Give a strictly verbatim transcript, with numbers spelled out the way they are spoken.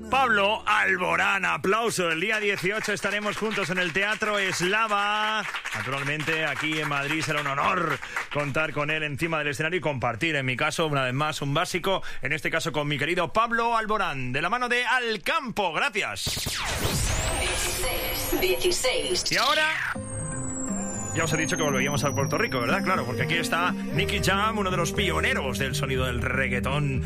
Pablo Alborán, aplauso. El día dieciocho estaremos juntos en el Teatro Eslava. Naturalmente, aquí en Madrid será un honor contar con él encima del escenario y compartir, en mi caso, una vez más, un básico, en este caso con mi querido Pablo Alborán, de la mano de Alcampo. Gracias. dieciséis, dieciséis. Y ahora... ya os he dicho que volveríamos a Puerto Rico, ¿verdad? Claro, porque aquí está Nicky Jam, uno de los pioneros del sonido del reggaetón